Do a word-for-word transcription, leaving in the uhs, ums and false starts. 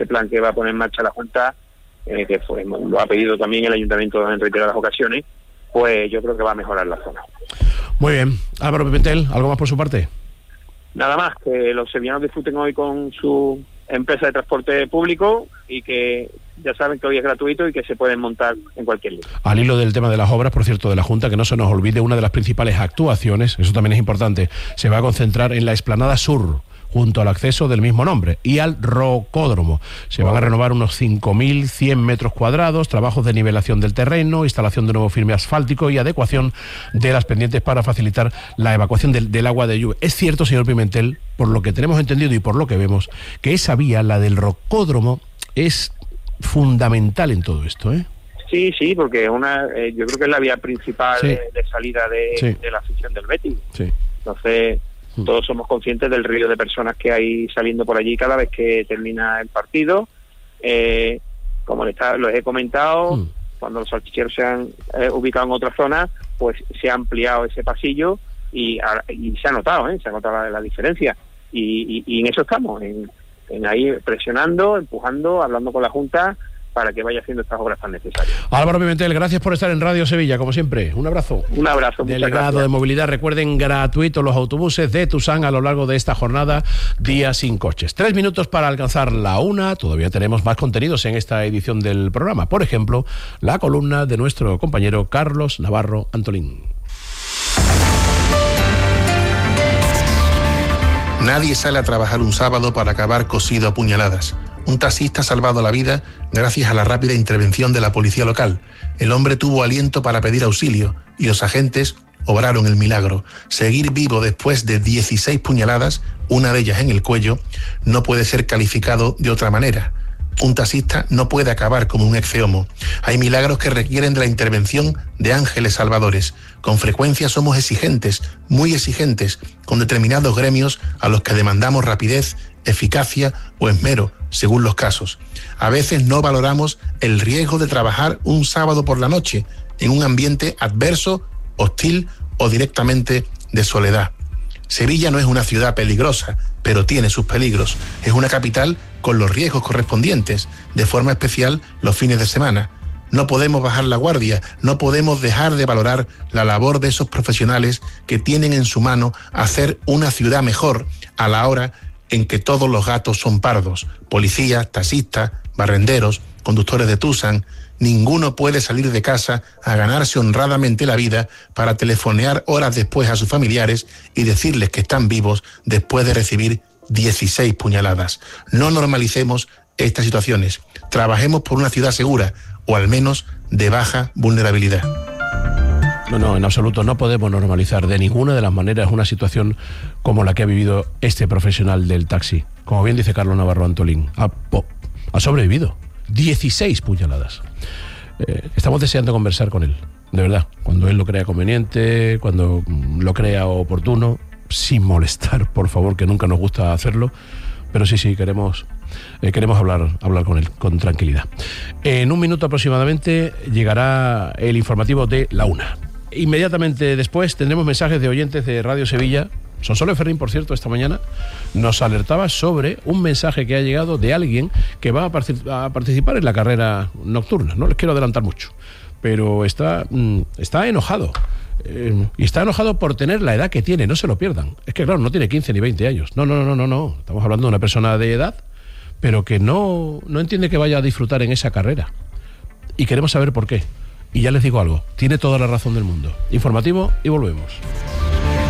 este plan que va a poner en marcha la Junta, eh, que fue, lo ha pedido también el Ayuntamiento en reiteradas ocasiones, pues yo creo que va a mejorar la zona. Muy bien. Álvaro Pimentel, ¿algo más por su parte? Nada más, que los sevillanos disfruten hoy con su empresa de transporte público y que ya saben que hoy es gratuito y que se pueden montar en cualquier lugar. Al hilo del tema de las obras, por cierto, de la Junta, que no se nos olvide, una de las principales actuaciones, eso también es importante, se va a concentrar en la explanada sur, junto al acceso del mismo nombre, y al rocódromo. Se van a renovar unos cinco mil cien metros cuadrados, trabajos de nivelación del terreno, instalación de nuevo firme asfáltico y adecuación de las pendientes para facilitar la evacuación del, del agua de lluvia. Es cierto, señor Pimentel, por lo que tenemos entendido y por lo que vemos, que esa vía, la del rocódromo, es fundamental en todo esto, ¿eh? Sí, sí, porque una, eh, yo creo que es la vía principal sí. de, de salida de, sí. de la afición del Betis. Sí. Entonces, mm. todos somos conscientes del río de personas que hay saliendo por allí cada vez que termina el partido. Eh, como les, está, les he comentado, mm. cuando los salchicheros se han eh, ubicado en otra zona, pues se ha ampliado ese pasillo y, y se ha notado, ¿eh? se ha notado la, la diferencia. Y, y, y en eso estamos, en, en ahí presionando, empujando, hablando con la Junta para que vaya haciendo estas obras tan necesarias. Álvaro Pimentel, gracias por estar en Radio Sevilla, como siempre. Un abrazo. Un abrazo. Delegado de Movilidad, recuerden, gratuito los autobuses de Tusán a lo largo de esta jornada, día sin coches. Tres minutos para alcanzar la una. Todavía tenemos más contenidos en esta edición del programa. Por ejemplo, la columna de nuestro compañero Carlos Navarro Antolín. Nadie sale a trabajar un sábado para acabar cosido a puñaladas. Un taxista ha salvado la vida gracias a la rápida intervención de la policía local. El hombre tuvo aliento para pedir auxilio y los agentes obraron el milagro. Seguir vivo después de dieciséis puñaladas, una de ellas en el cuello, no puede ser calificado de otra manera. Un taxista no puede acabar como un ex-homo. Hay milagros que requieren de la intervención de ángeles salvadores. Con frecuencia somos exigentes, muy exigentes, con determinados gremios a los que demandamos rapidez, eficacia o esmero, según los casos. A veces no valoramos el riesgo de trabajar un sábado por la noche en un ambiente adverso, hostil o directamente de soledad. Sevilla no es una ciudad peligrosa, pero tiene sus peligros. Es una capital con los riesgos correspondientes, de forma especial los fines de semana. No podemos bajar la guardia, no podemos dejar de valorar la labor de esos profesionales que tienen en su mano hacer una ciudad mejor a la hora en que todos los gatos son pardos. Policías, taxistas, barrenderos, conductores de Tusan. Ninguno puede salir de casa a ganarse honradamente la vida para telefonear horas después a sus familiares y decirles que están vivos después de recibir dieciséis puñaladas. No normalicemos estas situaciones. Trabajemos por una ciudad segura o al menos de baja vulnerabilidad. No, no, en absoluto no podemos normalizar de ninguna de las maneras una situación como la que ha vivido este profesional del taxi. Como bien dice Carlos Navarro Antolín, ha, oh, ha sobrevivido dieciséis puñaladas. Eh, estamos deseando conversar con él, de verdad, cuando él lo crea conveniente, cuando lo crea oportuno, sin molestar, por favor, que nunca nos gusta hacerlo, pero sí, sí, queremos, eh, queremos hablar, hablar con él, con tranquilidad. En un minuto aproximadamente llegará el informativo de la una. Inmediatamente después tendremos mensajes de oyentes de Radio Sevilla. Sonsoles Ferrín, por cierto, esta mañana nos alertaba sobre un mensaje que ha llegado de alguien que va a, partic- a participar en la carrera nocturna. No les quiero adelantar mucho, pero está, mm, está enojado. Eh, y está enojado por tener la edad que tiene, no se lo pierdan. Es que claro, no tiene quince ni veinte años. No, no, no, no, no. Estamos hablando de una persona de edad, pero que no, no entiende que vaya a disfrutar en esa carrera. Y queremos saber por qué. Y ya les digo algo, tiene toda la razón del mundo. Informativo y volvemos.